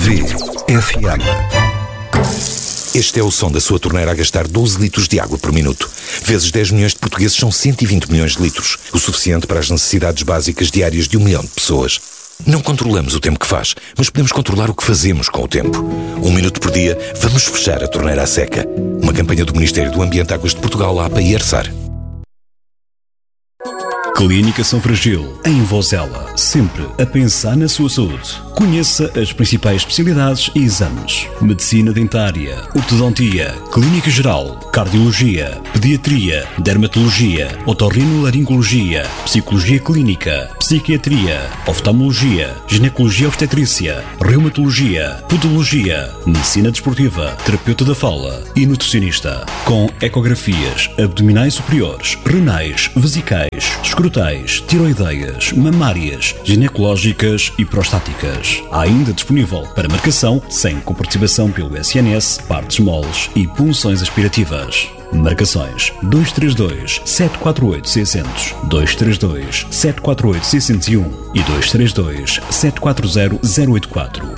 VFM. Este é o som da sua torneira a gastar 12 litros de água por minuto. Vezes 10 milhões de portugueses são 120 milhões de litros, o suficiente para as necessidades básicas diárias de 1 milhão de pessoas. Não controlamos o tempo que faz, mas podemos controlar o que fazemos com o tempo. 1 minuto por dia, vamos fechar a torneira à seca. Uma campanha do Ministério do Ambiente, Águas de Portugal, APA e ERSAR. Clínica São Fragil, em Vozela, sempre a pensar na sua saúde. Conheça as principais especialidades e exames: medicina dentária, ortodontia, clínica geral, cardiologia, pediatria, dermatologia, otorrinolaringologia, psicologia clínica, psiquiatria, oftalmologia, ginecologia obstetrícia, reumatologia, podologia, medicina desportiva, terapeuta da fala e nutricionista, com ecografias abdominais superiores, renais, vesicais, escrotais, tiroideias, mamárias, ginecológicas e prostáticas. Há ainda disponível para marcação, sem comparticipação pelo SNS, partes moles e punções aspirativas. Marcações 232 748 600, 232 748 601 e 232 740 084.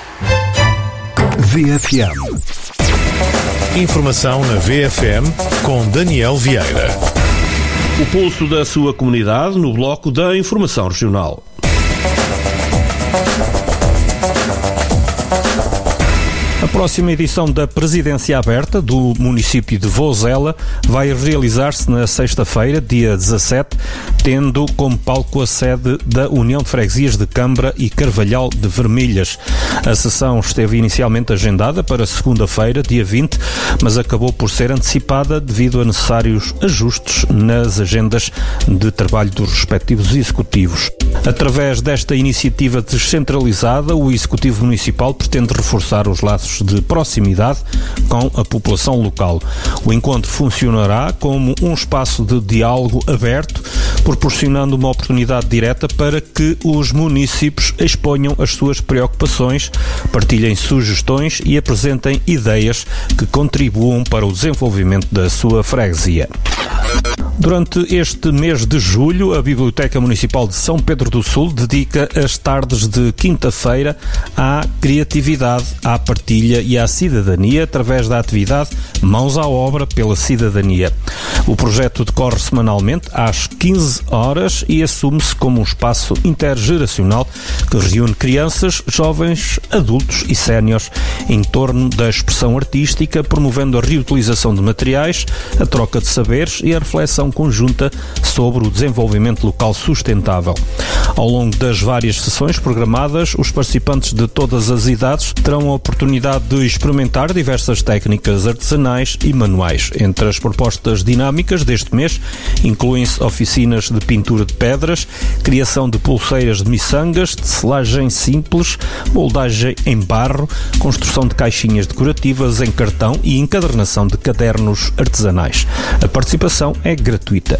VFM. Informação na VFM com Daniel Vieira. O pulso da sua comunidade no bloco da Informação Regional. A próxima edição da Presidência Aberta do município de Vozela vai realizar-se na sexta-feira, dia 17, tendo como palco a sede da União de Freguesias de Câmara e Carvalhal de Vermelhas. A sessão esteve inicialmente agendada para segunda-feira, dia 20, mas acabou por ser antecipada devido a necessários ajustes nas agendas de trabalho dos respectivos executivos. Através desta iniciativa descentralizada, o Executivo Municipal pretende reforçar os laços de proximidade com a população local. O encontro funcionará como um espaço de diálogo aberto, proporcionando uma oportunidade direta para que os municípios exponham as suas preocupações, partilhem sugestões e apresentem ideias que contribuam para o desenvolvimento da sua freguesia. Durante este mês de julho, a Biblioteca Municipal de São Pedro do Sul dedica as tardes de quinta-feira à criatividade, à partilha e à cidadania através da atividade Mãos à Obra pela Cidadania. O projeto decorre semanalmente às 15 horas e assume-se como um espaço intergeracional que reúne crianças, jovens, adultos e séniores em torno da expressão artística, promovendo a reutilização de materiais, a troca de saberes e a reflexão conjunta sobre o desenvolvimento local sustentável. Ao longo das várias sessões programadas, os participantes de todas as idades terão a oportunidade de experimentar diversas técnicas artesanais e manuais. Entre as propostas dinâmicas deste mês, incluem-se oficinas de pintura de pedras, criação de pulseiras de miçangas, tecelagem simples, moldagem em barro, construção de caixinhas decorativas em cartão e encadernação de cadernos artesanais. A participação é gratuita.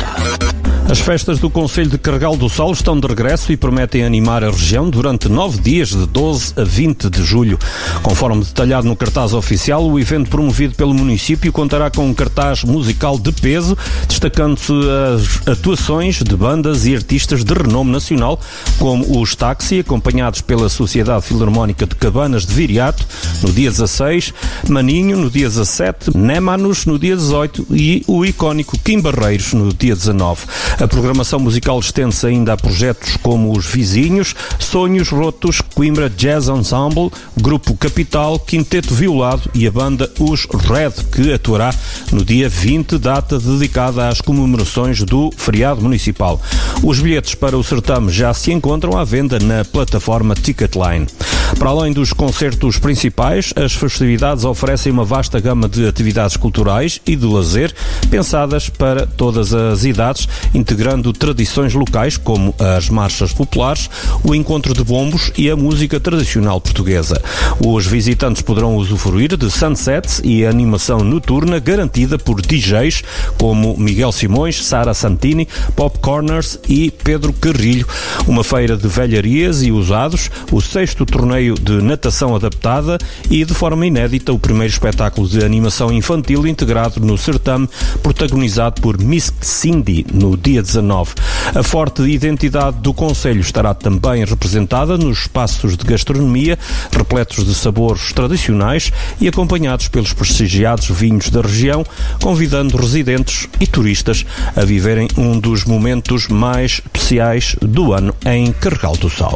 As festas do Concelho de Carregal do Sal estão de regresso e prometem animar a região durante 9 dias, de 12 a 20 de julho. Conforme detalhado no cartaz oficial, o evento promovido pelo município contará com um cartaz musical de peso, destacando-se as atuações de bandas e artistas de renome nacional, como os Táxi, acompanhados pela Sociedade Filarmónica de Cabanas de Viriato, no dia 16, Maninho, no dia 17, Némanos, no dia 18 e o icónico Kim Barreiros, no dia 19. A programação musical estende-se ainda a projetos como Os Vizinhos, Sonhos Rotos, Coimbra Jazz Ensemble, Grupo Capital, Quinteto Violado e a banda Os Red, que atuará no dia 20, data dedicada às comemorações do feriado municipal. Os bilhetes para o certame já se encontram à venda na plataforma Ticketline. Para além dos concertos principais, as festividades oferecem uma vasta gama de atividades culturais e de lazer, pensadas para todas as idades, integrando tradições locais como as marchas populares, o encontro de bombos e a música tradicional portuguesa. Os visitantes poderão usufruir de sunsets e animação noturna garantida por DJs como Miguel Simões, Sara Santini, Pop Corners e Pedro Carrilho. Uma feira de velharias e usados, o 6º torneio torneio de natação adaptada e, de forma inédita, o primeiro espetáculo de animação infantil integrado no certame, protagonizado por Miss Cindy, no dia 19. A forte identidade do concelho estará também representada nos espaços de gastronomia, repletos de sabores tradicionais e acompanhados pelos prestigiados vinhos da região, convidando residentes e turistas a viverem um dos momentos mais especiais do ano em Carregal do Sal.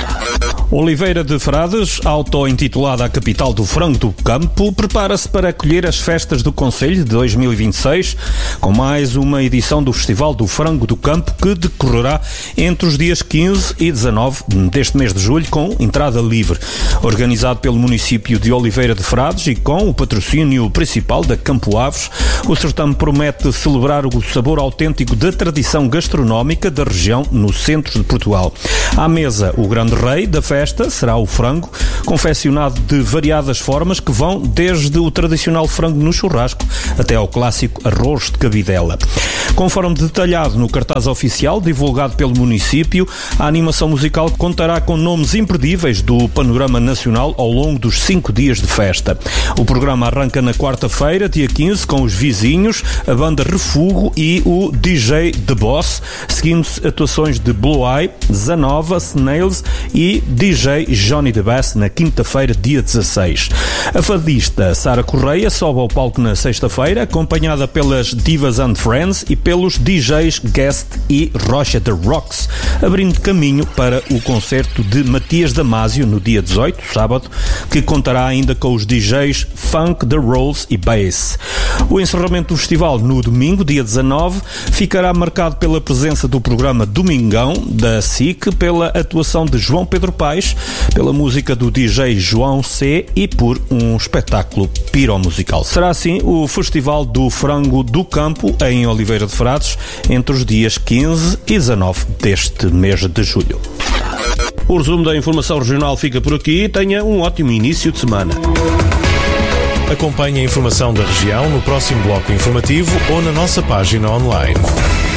Oliveira de Frades, auto-intitulada a capital do frango do campo, prepara-se para acolher as festas do Concelho de 2026, com mais uma edição do Festival do Frango do Campo, que decorrerá entre os dias 15 e 19 deste mês de julho, com entrada livre. Organizado pelo município de Oliveira de Frades e com o patrocínio principal da Campo Aves, o certame promete celebrar o sabor autêntico da tradição gastronómica da região no centro de Portugal. À mesa, o grande rei da festa será o frango, confeccionado de variadas formas que vão desde o tradicional frango no churrasco até ao clássico arroz de cabidela. Conforme detalhado no cartaz oficial divulgado pelo município, a animação musical contará com nomes imperdíveis do panorama nacional ao longo dos 5 dias de festa. O programa arranca na quarta-feira, dia 15, com os Vizinhos, a banda Refugo e o DJ The Boss, seguindo-se atuações de Blue Eye, Zanova, Snails e DJ Johnny the Bass na quinta-feira, dia 16. A fadista Sara Correia sobe ao palco na sexta-feira, acompanhada pelas Divas and Friends e pelos DJs Guest e Rocha the Rocks, abrindo caminho para o concerto de Matias Damasio no dia 18, sábado, que contará ainda com os DJs Funk, The Rolls e Bass. O encerramento do festival no domingo, dia 19, ficará marcado pela presença do programa Domingão da SIC, pela atuação de João Pedro Paes, pela música do DJ João C e por um espetáculo piromusical. Será assim o Festival do Frango do Campo em Oliveira de Frades entre os dias 15 e 19 deste mês de julho. O resumo da informação regional fica por aqui. Tenha um ótimo início de semana. Acompanhe a informação da região no próximo bloco informativo ou na nossa página online.